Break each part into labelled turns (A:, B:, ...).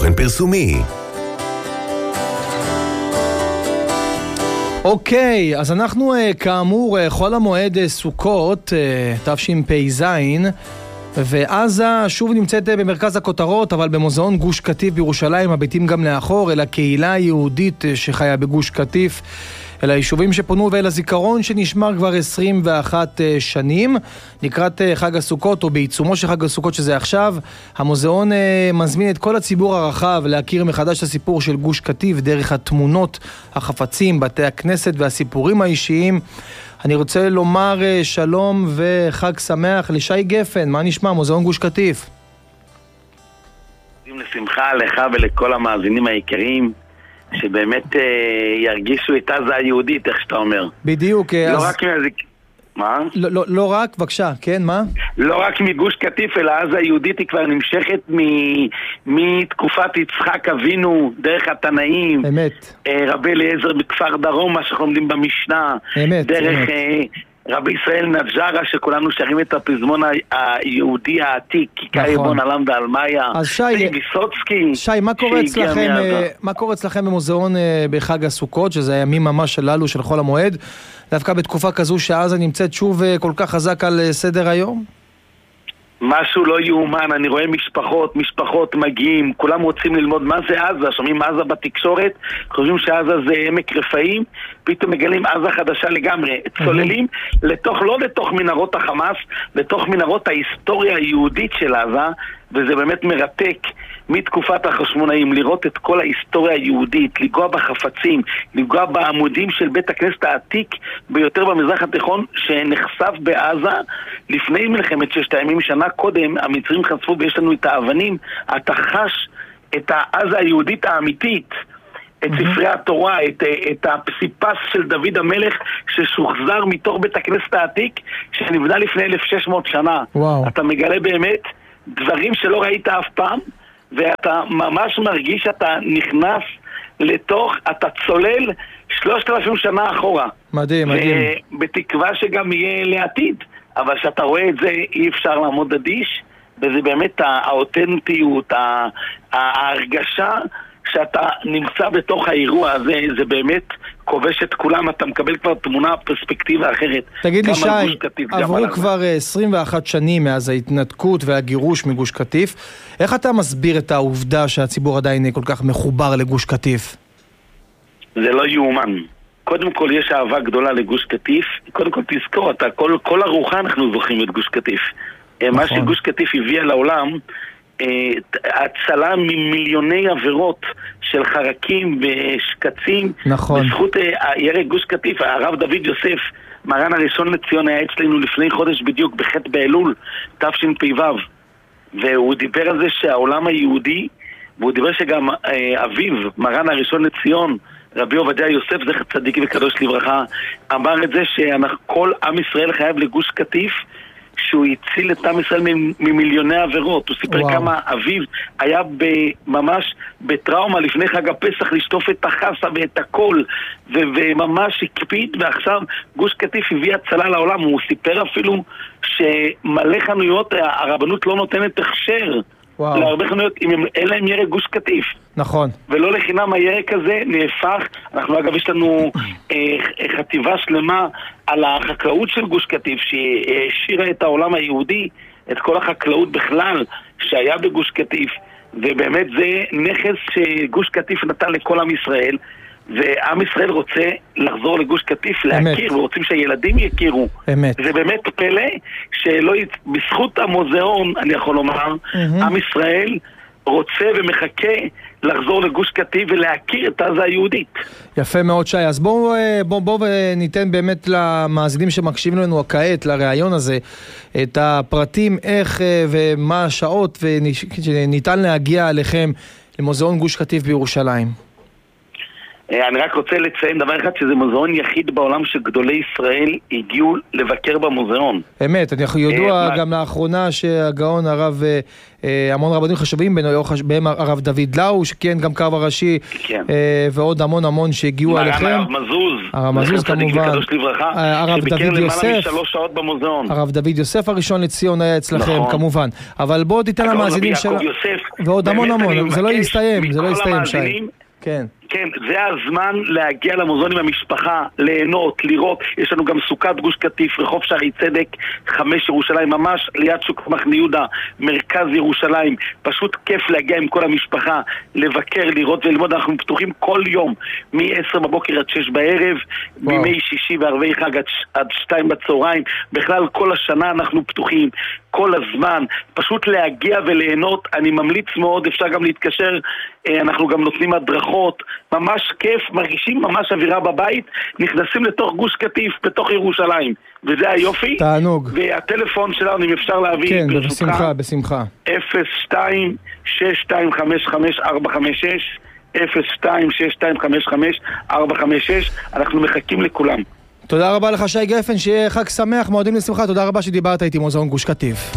A: באופן פרסומי.
B: אוקיי, אז אנחנו כאמור חול המועד סוכות, תשפ"ז, ועזה שוב נמצאת במרכז הכותרות, אבל במוזיאון גוש קטיף בירושלים מביטים גם לאחור אל הקהילה היהודית שחיה בגוש קטיף, אל היישובים שפונו ואל הזיכרון שנשמר כבר 21 שנים. לקראת חג הסוכות או בעיצומו של חג הסוכות שזה עכשיו, המוזיאון מזמין את כל הציבור הרחב להכיר מחדש את הסיפור של גוש קטיף דרך התמונות, החפצים, בתי הכנסת והסיפורים האישיים. אני רוצה לומר שלום וחג שמח לשי גפן. מה נשמע מוזיאון גוש קטיף?
C: לשמחה לך ולכל המאזינים היקרים, שבאמת ירגישו את עזה היהודית, איך שאתה אומר.
B: בדיוק.
C: לא רק מה?
B: לא רק, בבקשה, כן, מה?
C: לא רק מגוש קטיף, אלא עזה היהודית היא כבר נמשכת מתקופת יצחק אבינו, דרך התנאים.
B: אמת.
C: רבי אליעזר בכפר דרום, מה שאנחנו לומדים במשנה.
B: אמת.
C: דרך רבי ישראל נג'רה, שכולנו שרים את הפזמון היהודי העתיק, כיכר יבון עלם ועלמיה.
B: אז שי, מה קורה אצלכם במוזיאון בחג הסוכות, שזה הימים ממש הללו של חול המועד, דווקא בתקופה כזו שעזה נמצאת שוב כל כך חזק על סדר היום?
C: משהו לא יאומן, אני רואה משפחות מגיעים, כולם רוצים ללמוד מה זה עזה, שומעים עזה בתקשורת, חושבים שעזה זה עמק רפאים, פתאום מגלים עזה חדשה לגמרי, צוללים לא לתוך מנהרות החמאס, לתוך מנהרות ההיסטוריה היהודית של עזה, וזה באמת מרתק מתקופת החשמונאים, לראות את כל ההיסטוריה היהודית, לגוע בחפצים, לגוע בעמודים של בית הכנסת העתיק ביותר במזרח התיכון, שנחשף בעזה לפני מלחמת ששת הימים. שנה קודם המצרים חשפו ויש לנו את האבנים, אתה חש את העזה היהודית האמיתית, את ספרי התורה, את הפסיפס של דוד המלך ששוחזר מתוך בית הכנסת העתיק שנבנה לפני 1600 שנה.
B: וואו.
C: אתה מגלה באמת דברים שלא ראית אף פעם, ואתה ממש מרגיש שאתה נכנס לתוך, אתה צולל 3000 שנה אחורה.
B: מדהים.
C: בתקווה שגם יהיה לעתיד, אבל שאתה רואה את זה אי אפשר לעמוד אדיש, וזה באמת האותנטיות, ההרגשה שאתה נמצא בתוך האירוע הזה, זה באמת כובש את כולם, אתה מקבל כבר תמונה, פרספקטיבה אחרת.
B: תגיד לי שי, עברו כבר 21 שנים מאז ההתנתקות והגירוש מגוש קטיף, איך אתה מסביר את העובדה שהציבור עדיין כל כך מחובר לגוש קטיף?
C: זה לא יאומן. קודם כל יש אהבה גדולה לגוש קטיף, קודם כל תזכור, כל ארוחה אנחנו זוכים את גוש קטיף. מה שגוש קטיף הביאה לעולם, הצלה ממיליוני עבירות של חרקים ושקצים,
B: נכון.
C: בזכות ירק גוש קטיף. הרב דוד יוסף, מרן הראשון לציון, היה אצלנו לפני חודש בדיוק בחטא באלול תשפ"ו, והוא דיבר על זה שהעולם היהודי, והוא דיבר שגם אביו, מרן הראשון לציון, רבי עובדיה יוסף זכר צדיק וקדוש לברכה, אמר את זה שכל עם ישראל חייב לגוש קטיף, שהוא הציל את עם ישראל ממיליוני עבירות. הוא סיפר כמה אביו היה ממש בטראומה לפני חג הפסח לשטוף את החסה ואת הכל, וממש הקפיד, ועכשיו גוש קטיף הביא הצלה לעולם. הוא סיפר אפילו שמלא חנויות הרבנות לא נותנת הכשר להרבה חנויות אם אין להם ירק גוש קטיף.
B: נכון.
C: ולא לחינם הירק הזה נהפך, אנחנו אגב יש לנו חטיבה שלמה על החקלאות של גוש קטיף שהשאירה את העולם היהודי, את כל החקלאות בכלל שהיה בגוש קטיף, ובאמת זה נכס שגוש קטיף נתן לכל עם ישראל, ועם ישראל רוצה לחזור לגוש קטיף, להכיר, ורוצים שהילדים יכירו.
B: אמת.
C: זה באמת פלא שלא, בזכות המוזיאון, אני יכול לומר, עם ישראל רוצה ומחכה לחזור לגוש קטיף ולהכיר את עזה היהודית.
B: יפה מאוד שי, אז בואו וניתן באמת למאזינים שמקשיבים לנו כעת לרעיון הזה את הפרטים איך ומה השעות וניתן להגיע אליכם למוזיאון גוש קטיף בירושלים.
C: אני רק רוצה לציין דבר אחד, שזה מוזיאון יחיד בעולם שגדולי ישראל הגיעו לבקר במוזיאון.
B: אמת, אנחנו ידוע גם לאחרונה שהגאון הרב, המון רבנים חשובים, בהם הרב דוד לאו, שכן גם קרב הראשי, ועוד המון שהגיעו עליכם. הרב מזוז כמובן, הרב דוד יוסף, הרב דוד יוסף הראשון לציון היה אצלכם כמובן. אבל בואו תיתן למאזינים שלה, ועוד המון, זה לא יסתיים, שי. כן.
C: כן, זה הזמן להגיע למוזיאון עם המשפחה, ליהנות, לראות. יש לנו גם סוכת גוש קטיף, רחוב שערי צדק, 5 ירושלים, ממש ליד שוק מחנה יהודה, מרכז ירושלים. פשוט כיף להגיע עם כל המשפחה, לבקר, לראות וללמוד. אנחנו פתוחים כל יום, מ-10 בבוקר עד 6 בערב, בימי שישי וערבי חג עד 2 בצהריים. בכלל כל השנה אנחנו פתוחים, כל הזמן. פשוט להגיע וליהנות. אני ממליץ מאוד, אפשר גם להתקשר. אנחנו גם נותנים הדרכות. ממש כיף, מרגישים ממש אווירה בבית, נכנסים לתוך גוש קטיף, בתוך ירושלים, וזה היופי.
B: תענוג.
C: והטלפון שלנו, אם אפשר להביא,
B: כן, בשמחה.
C: 02-6255-456, 02-6255-456, אנחנו מחכים לכולם.
B: תודה רבה לך שי גפן, שיהיה חג שמח, מועדים לשמחה, תודה רבה שדיברת איתי מוזיאון גוש קטיף.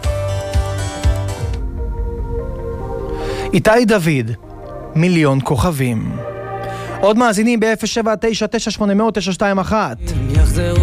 B: איתי דוד, מיליון כוכבים. עוד מאזינים ב-079-980-921.